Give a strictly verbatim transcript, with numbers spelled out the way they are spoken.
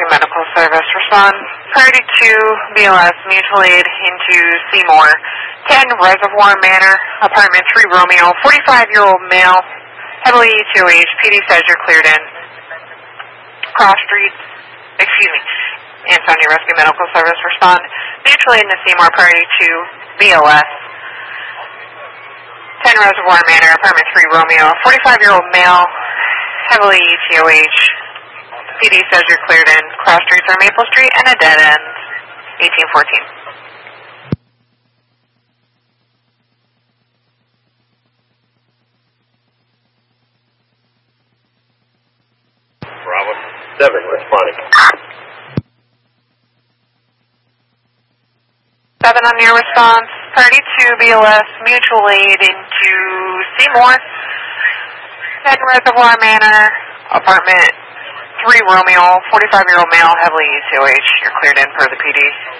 Rescue Medical Service. Respond. Priority two, B L S, mutual aid into Seymour. ten Reservoir Manor, apartment three Romeo, forty-five-year-old male, heavily E T O H. P D says you're cleared in. Cross Street, excuse me, Ansonia Rescue Medical Service. Respond. Mutual aid into Seymour, priority two, B L S. ten Reservoir Manor, apartment three Romeo, forty-five-year-old male, heavily E T O H. P D says you're cleared in. Cross streets are Maple Street and a dead end, eighteen fourteen. Bravo seven, responding. seven on your response. Priority two, B L S, mutual aid into Seymour. ten Reservoir Manor, apartment three Romeo, forty-five-year-old male, heavily E T O H. You're cleared in per the P D.